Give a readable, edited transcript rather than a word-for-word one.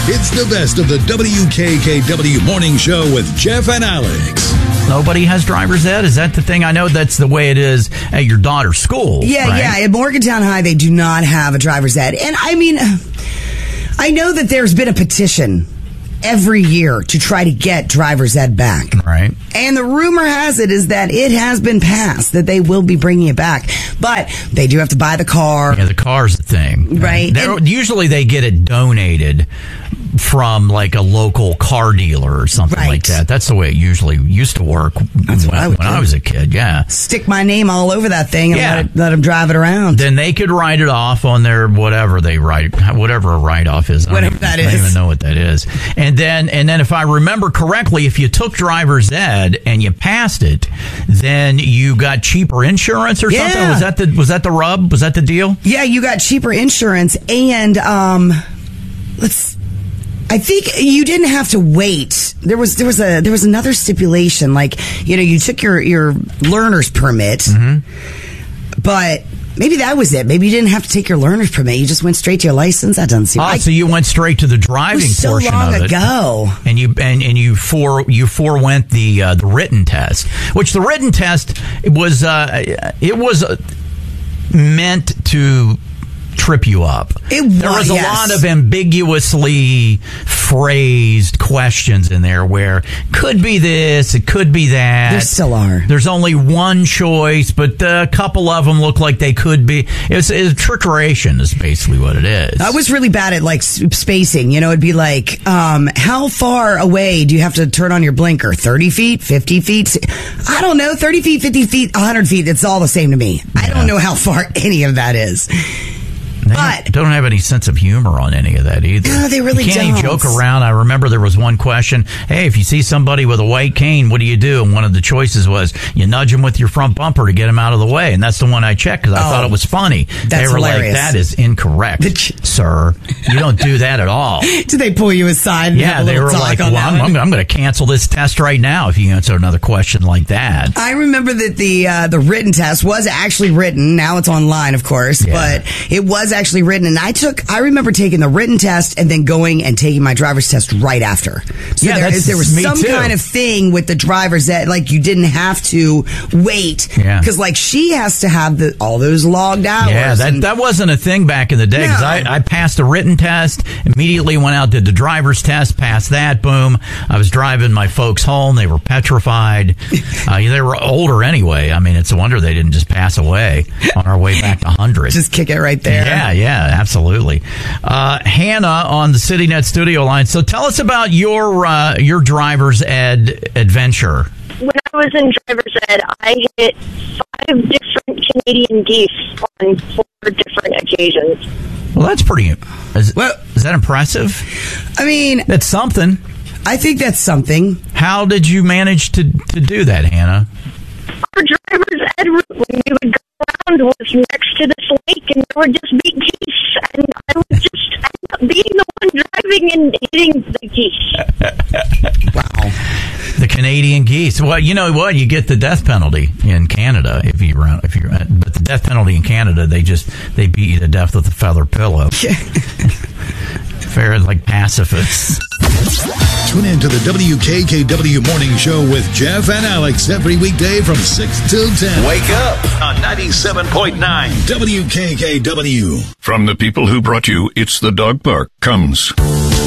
It's the best of the WKKW Morning Show with Jeff and Alex. Nobody has driver's ed? Is that the thing? I know that's the way it is at your daughter's school. Yeah, right? yeah. At Morgantown High, they do not have a driver's ed. And I mean, I know that there's been a petition every year to try to get driver's ed back. Right. And the rumor has it is that it has been passed, that they will be bringing it back. But they do have to buy the car. Yeah, the car's the thing. Right. Usually they get it donated from like a local car dealer or something like that. That's the way it usually used to work when I was a kid. Yeah. Stick my name all over that thing and let them drive it around. Then they could write it off on their whatever they write, whatever a write-off is. I don't even know what that is. And then if I remember correctly, if you took driver's ed and you passed it, then you got cheaper insurance or something. Was that the rub? Was that the deal? Yeah, you got cheaper insurance and I think you didn't have to wait. There was another stipulation, like, you know, you took your learner's permit, but maybe that was it. Maybe you didn't have to take your learner's permit. You just went straight to your license. That doesn't seem right. So you went straight to the driving portion of it. So long ago. And you forewent the written test, which the written test was meant to trip you up. There was a lot of ambiguously phrased questions in there where could be this, it could be that. There still are. There's only one choice, but a couple of them look like they could be. It's trickeration is basically what it is. I was really bad at like spacing. You know, it'd be like, how far away do you have to turn on your blinker? 30 feet, 50 feet? I don't know. 30 feet, 50 feet, 100 feet. It's all the same to me. Yeah. I don't know how far any of that is. They don't have any sense of humor on any of that either. No, they really don't. You can't even joke around. I remember there was one question, hey, if you see somebody with a white cane, what do you do? And one of the choices was you nudge them with your front bumper to get them out of the way. And that's the one I checked because I thought it was funny. They were hilarious. Like, that is incorrect, sir. You don't do that at all. Did they pull you aside? And yeah, they were like, well, I'm going to cancel this test right now if you answer another question like that. I remember that the written test was actually written. Now it's online, of course, but it was actually written, and I remember taking the written test and then going and taking my driver's test right after. So there was some kind of thing with the driver's ed, like you didn't have to wait because like she has to have all those logged hours. Yeah, that wasn't a thing back in the day because I passed a written test, immediately went out, did the driver's test, passed that, boom. I was driving my folks home. They were petrified. They were older anyway. I mean, it's a wonder they didn't just pass away on our way back to 100. Just kick it right there. Yeah, absolutely. Hannah on the CityNet studio line. So tell us about your driver's ed adventure. When I was in driver's ed, I hit 5 different Canadian geese on 4 different occasions. Well, that's pretty. Is that impressive? I mean, that's something. I think that's something. How did you manage to do that, Hannah? Our driver's ed route, when we would go around, was next to this lake, and there would just be geese, and I would just end up being the one driving and hitting the geese. Wow. The Canadian geese. Well, you know what? You get the death penalty in Canada but the death penalty in Canada, they beat you to death with a feather pillow. Fair like pacifists. Tune in to the WKKW Morning Show with Jeff and Alex every weekday from 6 till 10. Wake up on 97.9 WKKW. From the people who brought you It's the Dog Park comes